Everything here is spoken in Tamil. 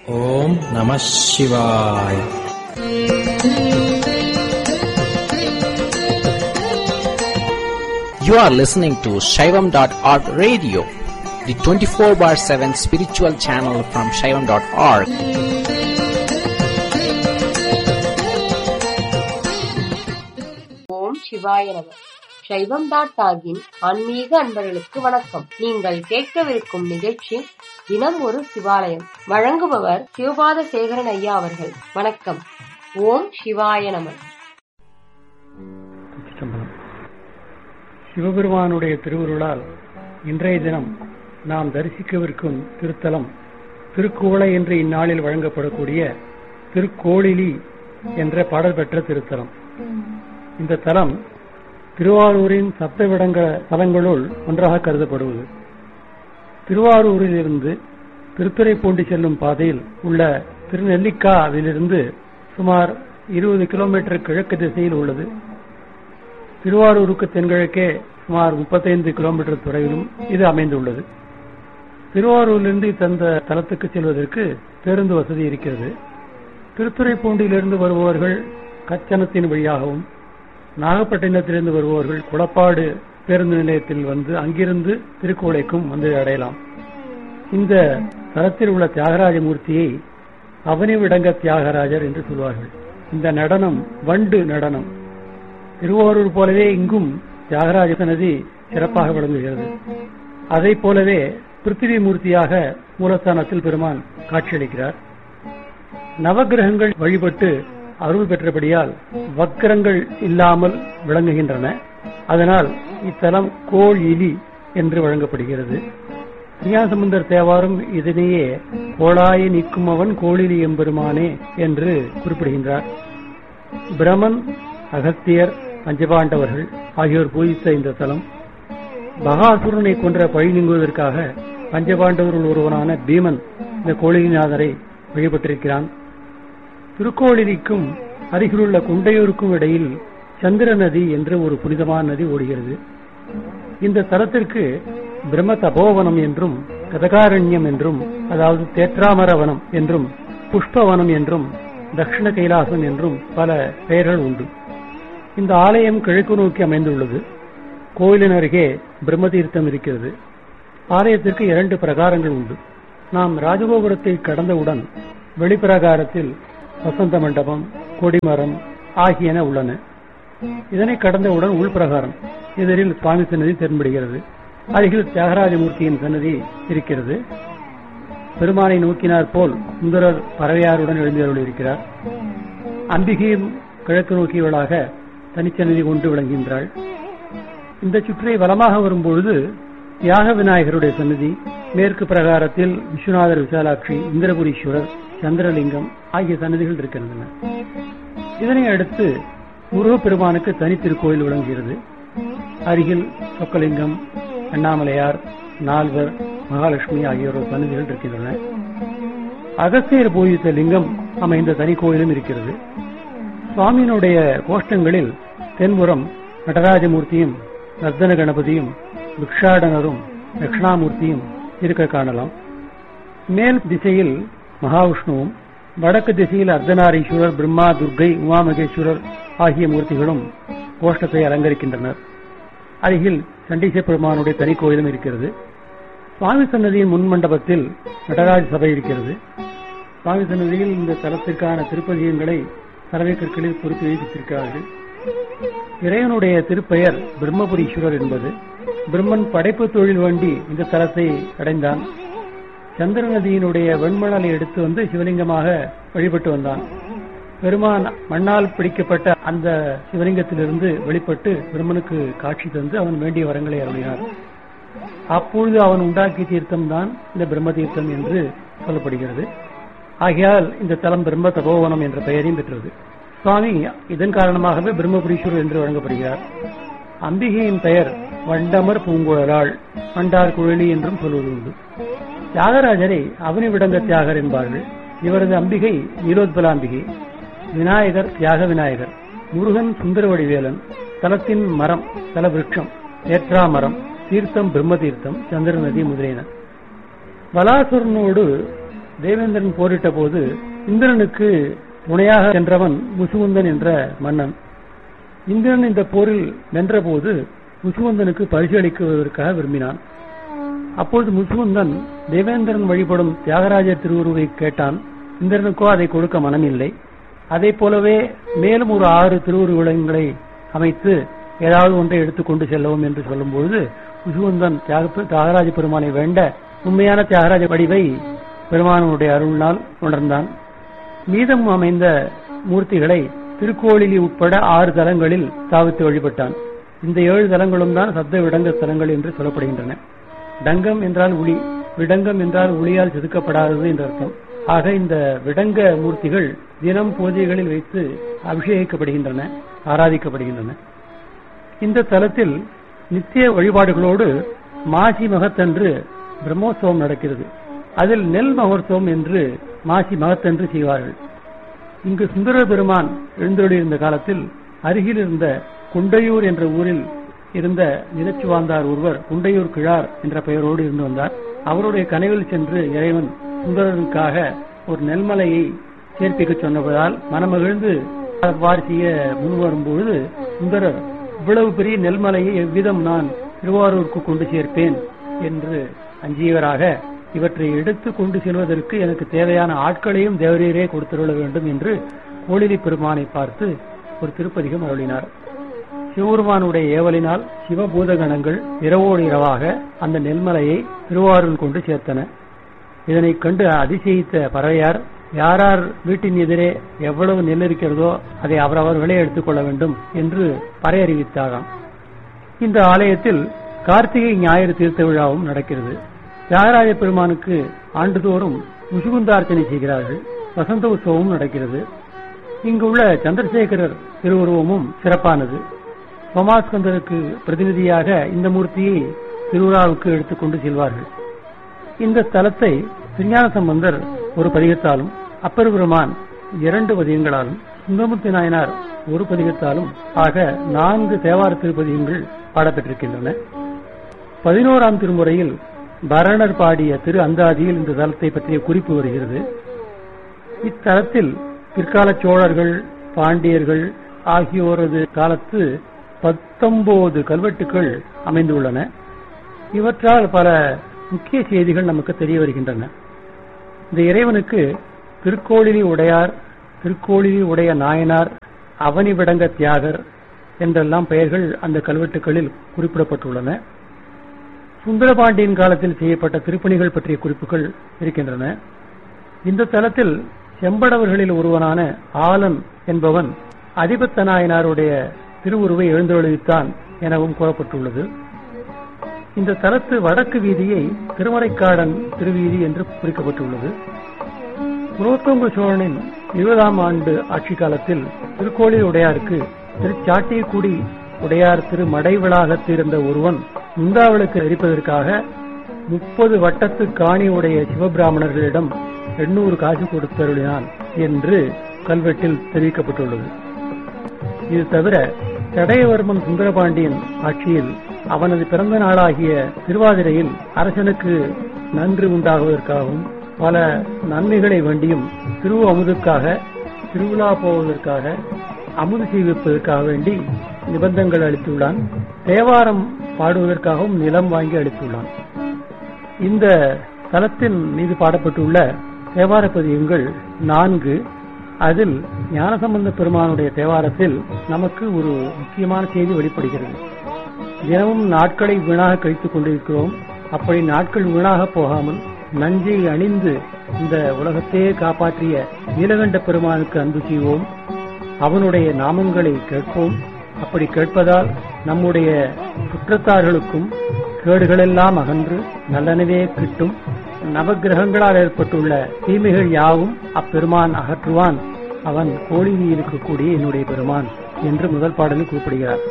ஓம் நம சிவாய. You are listening to Shaivam.org radio, the 24/7 spiritual channel from Shaivam.org. ஓம் சிவாய நம. சைவம்.org-இன் ஆன்மீக அன்பர்களுக்கு வணக்கம். நீங்கள் கேட்கவிருக்கும் நிகழ்ச்சி தினம் ஒரு சிவாலயம். வழங்குபவர் சிவபாத சேகரன் ஐயா அவர்கள். வணக்கம். ஓம் சிவாய நம. சிவபெருமானுடைய திருவருளால் இன்றைய தினம் நாம் தரிசிக்கவிருக்கும் திருத்தலம் திருக்கோளை என்று இந்நாளில் வழங்கப்படக்கூடிய திருக்கோளிலி என்ற பாடல் பெற்ற திருத்தலம். இந்த தலம் திருவாரூரின் சப்தவிடங்க தலங்களுள் ஒன்றாக கருதப்படுவது. திருவாரூரிலிருந்து திருத்துறைப்பூண்டி செல்லும் பாதையில் உள்ள திருநெல்லிக்காவிலிருந்து சுமார் 20 கிலோமீட்டர் கிழக்கு திசையில் உள்ளது. திருவாரூருக்கு தென்கிழக்கே சுமார் 35 கிலோமீட்டர் தொலைவிலும் இது அமைந்துள்ளது. திருவாரூரிலிருந்து இந்த தலத்துக்கு செல்வதற்கு பேருந்து வசதி இருக்கிறது. திருத்துறைப்பூண்டியிலிருந்து வருபவர்கள் கச்சனத்தின் வழியாகவும், நாகப்பட்டினத்திலிருந்து வருபவர்கள் குளப்பாடு பேருந்து நிலையத்தில் வந்து அங்கிருந்து திருக்கோளைக்கும் வந்து அடையலாம். இந்த தலத்தில் உள்ள தியாகராஜ மூர்த்தியை அவனிவிடங்க தியாகராஜர் என்று சொல்வார்கள். இந்த நடனம் வண்டு நடனம். திருவாரூர் போலவே இங்கும் தியாகராஜ சன்னதி சிறப்பாக விளங்குகிறது. அதை போலவே பிருத்திவி மூர்த்தியாக மூலஸ்தானத்தில் பெருமான் காட்சியளிக்கிறார். நவகிரகங்கள் வழிபட்டு அருள் பெற்றபடியால் வக்கிரங்கள் இல்லாமல் விளங்குகின்றன. அதனால் இத்தலம் கோளிலி என்று வழங்கப்படுகிறது. ஞானசம்பந்தர் தேவாரும் இதனையே கோளாயை நீக்கும் அவன் கோளிலி எம்பெருமானே என்று குறிப்பிடுகின்றார். பிரமன், அகத்தியர், பஞ்சபாண்டவர்கள் ஆகியோர் பூஜித்த இந்த தலம் பகாசுரனை கொன்ற பழி நீங்குவதற்காக பஞ்சபாண்டவர்கள் ஒருவனான பீமன் இந்த கோளிலிநாதரை வழிபட்டிருக்கிறான். திருக்கோளிலிக்கும் அருகிலுள்ள குண்டையூருக்கும் இடையில் சந்திர நதி என்ற ஒரு புனிதமான நதி ஓடுகிறது. இந்த தலத்திற்கு பிரம்ம தபோவனம் என்றும், கதகாரண்யம் என்றும், அதாவது தேற்றாமரவனம் என்றும், புஷ்பவனம் என்றும், தட்சிண கைலாசம் என்றும் பல பெயர்கள் உண்டு. இந்த ஆலயம் கிழக்கு நோக்கி அமைந்துள்ளது. கோயிலின் அருகே பிரம்மதீர்த்தம் இருக்கிறது. ஆலயத்திற்கு 2 பிரகாரங்கள் உண்டு. நாம் ராஜகோபுரத்தை கடந்தவுடன் வெளிப்பிரகாரத்தில் வசந்த மண்டபம், கொடிமரம் ஆகியன உள்ளன. இதனை கடந்தவுடன் உள்பிரகாரம் எதிரில் சுவாமி சன்னதி தென்படுகிறது. அருகில் தியாகராஜமூர்த்தியின் சன்னதி இருக்கிறது. பெருமானை நோக்கினார் போல் சுந்தரர் பறவையாருடன் எழுந்தருளியிருக்கிறார். அம்பிகையும் கிழக்கு நோக்கியவளாக தனிச்சன்னதி கொண்டு விளங்குகின்றாள். இந்த சுற்றை வலமாக வரும்பொழுது தியாக விநாயகருடைய சன்னதி, மேற்கு பிரகாரத்தில் விஸ்வநாதர், விசாலாட்சி, இந்திரபுரீஸ்வரர், சந்திரலிங்கம் ஆகிய சன்னதிகள் இருக்கின்றன. இதனை அடுத்து முருகப்பெருமானுக்கு தனி திருக்கோயில் விளங்குகிறது. அருகில் சொக்கலிங்கம், அண்ணாமலையார், நால்வர், மகாலட்சுமி ஆகியோர் சன்னதிகள் இருக்கின்றன. அகஸ்தியர் பூஜித்த லிங்கம் அமைந்த தனி கோயிலும் இருக்கிறது. சுவாமியினுடைய கோஷ்டங்களில் தென்புறம் நடராஜமூர்த்தியும், நர்த்தன கணபதியும், பிக்ஷாடனரும், தட்சிணாமூர்த்தியும் இருக்க காணலாம். மேல் திசையில் மகாவிஷ்ணுவும், வடக்கு திசையில் அர்த்தநாரீஸ்வரர், பிரம்மா, துர்கை, உமாமகேஸ்வரர் ஆகிய மூர்த்திகளும் கோஷ்டத்தை அலங்கரிக்கின்றனர். அருகில் சண்டீச பெருமானுடைய தனி கோயிலும் இருக்கிறது. சுவாமி சன்னதியின் முன்மண்டபத்தில் நடராஜ சபை இருக்கிறது. சுவாமி சன்னதியில் இந்த தலத்திற்கான திருப்பதிகங்களை சரவை கற்களில் பொறுத்து வைத்திருக்கிறார்கள். இறைவனுடைய திருப்பெயர் பிரம்மபுரீஸ்வரர் என்பது. பிரம்மன் படைப்பு தொழில் வேண்டி இந்த தலத்தை அடைந்தான். சந்திர நதியினுடைய வெண்மணலை எடுத்து வந்து சிவலிங்கமாக வழிபட்டு வந்தான். பெருமான் மண்ணால் பிடிக்கப்பட்ட அந்த சிவலிங்கத்திலிருந்து வெளிப்பட்டு பிரம்மனுக்கு காட்சி தந்து அவன் வேண்டிய வரங்களை அருளினார். அப்பொழுது அவன் உண்டாக்கிய தீர்த்தம் தான் இந்த பிரம்ம தீர்த்தம் என்று சொல்லப்படுகிறது. ஆகையால் இந்த தலம் பிரம்ம தபோவனம் என்ற பெயரையும் பெற்றது. சுவாமி இதன் காரணமாகவே பிரம்மபுரீஸ்வரர் என்று வழங்கப்படுகிறார். அம்பிகையின் பெயர் வண்டமர் பூங்குழலாள், வண்டார் குழலி என்றும் சொல்வது உண்டு. தியாகராஜரை அவனிவிடங்க தியாகர் என்பார்கள். இவரது அம்பிகை நீலோத்பலாம்பிகை, விநாயகர் தியாக விநாயகர், முருகன் சுந்தரவடிவேலன், தலத்தின் மரம் தல விருட்சம் ஏற்றாமரம், தீர்த்தம் பிரம்ம தீர்த்தம், சந்திர நதி முதலியன. பலாசுரனோடு தேவேந்திரன் போரிட்ட போது இந்திரனுக்கு துணையாக சென்றவன் முசுகுந்தன் என்ற மன்னன். இந்திரன் இந்த போரில் வென்றபோது முசுகுந்தனுக்கு பரிசு அளிக்குவதற்காக விரும்பினான். அப்பொழுது முசுகுந்தன் தேவேந்திரன் வழிபடும் தியாகராஜர் திருவுருவை கேட்டான். இந்திரனுக்கோ அதை கொடுக்க மனமில்லை. அதை போலவே மேலும் ஒரு 6 திருவுருவங்களை அமைத்து ஏதாவது ஒன்றை எடுத்துக்கொண்டு செல்லவும் என்று சொல்லும்போது முசுகுந்தன் தியாகராஜ பெருமானை வேண்ட உண்மையான தியாகராஜ வடிவை பெருமானுடைய அருள்னால் உணர்ந்தான். மீதம் அமைந்த மூர்த்திகளை திருக்கோளிலி உட்பட 6 தலங்களில் ஸ்தாபித்து வழிபட்டான். இந்த 7 தலங்களும் தான் சப்த விடங்க தலங்கள் என்று சொல்லப்படுகின்றன. டங்கம் என்றால் ஒளி, விடங்கம் என்றால் ஒளியால் செதுக்கப்படாதது என்ற அர்த்தம். ஆக இந்த விடங்க மூர்த்திகள் தினம் பூஜைகளில் வைத்து அபிஷேகிக்கப்படுகின்றன, ஆராதிக்கப்படுகின்றன. இந்த தலத்தில் நித்திய வழிபாடுகளோடு மாசி மகத்தன்று பிரம்மோற்சவம் நடக்கிறது. அதில் நெல் மகோற்சவம் என்று மாசி மகத்தன்று செய்வார்கள். இங்கு சுந்தர பெருமான் எழுந்தருளியிருந்த காலத்தில் அருகில் இருந்த குண்டையூர் என்ற ஊரில் இருந்த நிலச்சுவாந்தார் ஒருவர் குண்டையூர் கிழார் என்ற பெயரோடு இருந்து வந்தார். அவருடைய கனவில் சென்று இறைவன் சுந்தரனுக்காக ஒரு நெல்மலையை சேர்ப்பிக்க சொன்னதால் மனமகிழ்ந்து அவ்வாறு செய்ய முன்வரும்பொழுது சுந்தரர் இவ்வளவு பெரிய நெல்மலையை எவ்விதம் நான் திருவாரூருக்கு கொண்டு சேர்ப்பேன் என்று அஞ்சியவராக இவற்றை எடுத்து கொண்டு செல்வதற்கு எனக்கு தேவையான ஆட்களையும் தேவரீரே கொடுத்துள்ள வேண்டும் என்று கோளிலி பெருமானை பார்த்து ஒரு திருப்பதிகம் அருளினார். சிவபெருமானுடைய ஏவலினால் சிவபூதகணங்கள் இரவோடு இரவாக அந்த நெல்மலையை திருவாரூர் கொண்டு சேர்த்தன. இதனை கண்டு அதிசயித்த பறையார் யாரார் வீட்டின் எதிரே எவ்வளவு நெல் இருக்கிறதோ அதை அவரவர்களே எடுத்துக்கொள்ள வேண்டும் என்று பறை அறிவித்தாராம். இந்த ஆலயத்தில் கார்த்திகை ஞாயிறு தீர்த்த விழாவும் நடக்கிறது. தியாகராஜ பெருமானுக்கு ஆண்டுதோறும் முசுகுந்தார்ச்சனை செய்கிறார்கள். வசந்த உற்சவமும் நடக்கிறது. இங்குள்ள சந்திரசேகரர் திருவுருவமும் சிறப்பானது. சோமாஸ்கந்தருக்கு பிரதிநிதியாக இந்த மூர்த்தியை திருவிழாவுக்கு எடுத்துக்கொண்டு செல்வார்கள். இந்த தலத்தை திருஞான சம்பந்தர் ஒரு பதிகத்தாலும், அப்பர் பெருமான் 2 பதிகங்களாலும், சுந்தரமூர்த்தி நாயனார் ஒரு பதிகத்தாலும் ஆக 4 தேவார திருப்பதிகங்கள் பாடப்பட்டிருக்கின்றன. 11ஆம் திருமுறையில் பரணர் பாடிய திரு அந்தாதியில் இந்த தலத்தை பற்றிய குறிப்பு வருகிறது. இத்தலத்தில் பிற்கால சோழர்கள், பாண்டியர்கள் ஆகியோரது காலத்து 19 கல்வெட்டுகள் அமைந்துள்ளன. இவற்றால் பல முக்கிய செய்திகள் நமக்கு தெரிய வருகின்றன. இந்த இறைவனுக்கு திருக்கோளிலி உடையார், திருக்கோளிலி உடைய நாயனார், அவனி விடங்க தியாகர் என்றெல்லாம் பெயர்கள் அந்த கல்வெட்டுகளில் குறிப்பிடப்பட்டுள்ளன. சுந்தரபாண்டியன் காலத்தில் செய்யப்பட்ட திருப்பணிகள் பற்றிய குறிப்புகள் இருக்கின்றன. இந்த தலத்தில் செம்படவர்களில் ஒருவனான ஆலன் என்பவன் அதிபத்த நாயனாருடைய திருவுருவை எழுந்தருளித்தான் எனவும் கூறப்பட்டுள்ளது. இந்த தலத்து வடக்கு வீதியை திருமறைக்காடன் திருவீதி என்று குறிக்கப்பட்டுள்ளது. குலோத்துங்க சோழனின் 20ஆம் ஆண்டு ஆட்சி காலத்தில் திருக்கோளிலி உடையாருக்கு திருச்சாட்டியக்குடி உடையார் திரு மடைவிளாகத்து இருந்த ஒருவன் முந்தாவளுக்கு எரிப்பதற்காக 30 வட்டத்து காணி உடைய சிவபிராமணர்களிடம் 800 காசு கொடுத்தருளினான் என்று கல்வெட்டில் தெரிவிக்கப்பட்டுள்ளது. இது தவிர சடையவர்மன் சுந்தரபாண்டியன் ஆட்சியில் அவனது பிறந்த நாளாகிய திருவாதிரையில் அரசனுக்கு நன்றி உண்டாகுவதற்காகவும் பல நன்மைகளை வேண்டியும் திருவு அமுதுக்காக, திருவிழா போவதற்காக, அமுது செய்விப்பதற்காக வேண்டி நிபந்தங்கள் அளித்துள்ளான். தேவாரம் பாடுவதற்காகவும் நிலம் வாங்கி அளித்துள்ளான். இந்த தலத்தின் மீது பாடப்பட்டுள்ள தேவார பதிகங்கள் 4. அதில் ஞானசம்பந்த பெருமானுடைய தேவாரத்தில் நமக்கு ஒரு முக்கியமான செய்தி வெளிப்படுகிறது. தினமும் நாட்களை வீணாக கழித்துக் கொண்டிருக்கிறோம். அப்படி நாட்கள் வீணாக போகாமல் நஞ்சை அணிந்து இந்த உலகத்தையே காப்பாற்றிய நீலகண்ட பெருமானுக்கு அன்பு செய்வோம். அவனுடைய நாமங்களை கேட்போம். அப்படி கேட்பதால் நம்முடைய சுற்றத்தார்களுக்கும் கேடுகளெல்லாம் அகன்று நல்லனவே கிட்டும். நவகிரகங்களால் ஏற்பட்டுள்ள தீமைகள் யாவும் அப்பெருமான் அகற்றுவான். அவன் கோளிலியில் இருக்கக்கூடிய என்னுடைய பெருமான் என்று முதல் பாடலில் குறிப்பிடுகிறார்.